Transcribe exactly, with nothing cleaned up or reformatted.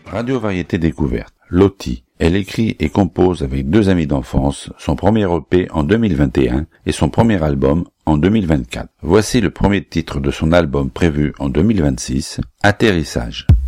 Radio Variété Découverte. Lottie. Elle écrit et compose avec deux amis d'enfance son premier E P en deux mille vingt et un et son premier album en deux mille vingt-quatre. Voici le premier titre de son album prévu en deux mille vingt-six, Atterrissage.